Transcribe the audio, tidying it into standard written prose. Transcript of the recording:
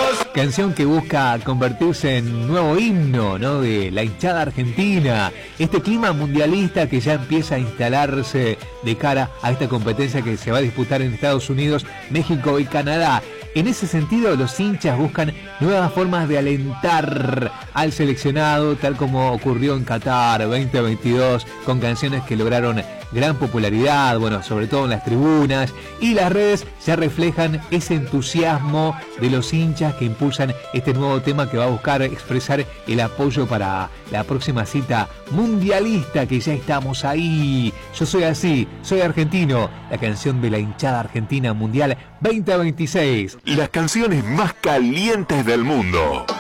Canción que busca convertirse en nuevo himno, ¿no?, de la hinchada argentina. Este clima mundialista que ya empieza a instalarse de cara a esta competencia que se va a disputar en Estados Unidos, México y Canadá. En ese sentido, los hinchas buscan nuevas formas de alentar al seleccionado, tal como ocurrió en Qatar 2022, con canciones que lograron gran popularidad, bueno, sobre todo en las tribunas, y las redes ya reflejan ese entusiasmo de los hinchas que impulsan este nuevo tema que va a buscar expresar el apoyo para la próxima cita mundialista, que ya estamos ahí. Yo soy así, soy argentino, la canción de la hinchada argentina mundial 2026. Las canciones más calientes del mundo.